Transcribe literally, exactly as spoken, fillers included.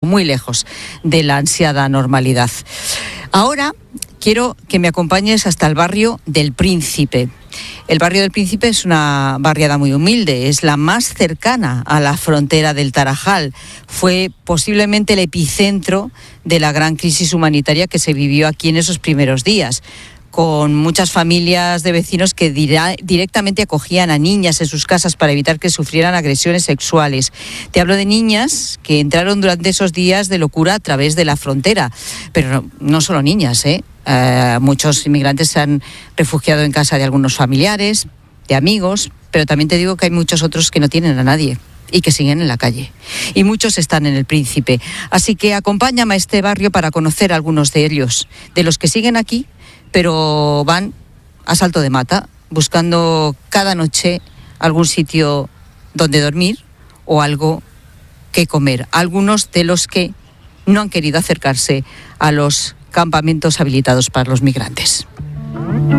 muy lejos de la ansiada normalidad. Ahora quiero que me acompañes hasta el barrio del Príncipe. El barrio del Príncipe es una barriada muy humilde, es la más cercana a la frontera del Tarajal. Fue posiblemente el epicentro de la gran crisis humanitaria que se vivió aquí en esos primeros días, con muchas familias de vecinos que dirá, directamente acogían a niñas en sus casas para evitar que sufrieran agresiones sexuales. Te hablo de niñas que entraron durante esos días de locura a través de la frontera, pero no, no solo niñas, ¿eh? Uh, muchos inmigrantes se han refugiado en casa de algunos familiares, de amigos, pero también te digo que hay muchos otros que no tienen a nadie y que siguen en la calle. Y muchos están en el Príncipe. Así que acompáñame a este barrio para conocer a algunos de ellos, de los que siguen aquí, pero van a salto de mata, buscando cada noche algún sitio donde dormir o algo que comer. Algunos de los que no han querido acercarse a los campamentos habilitados para los migrantes.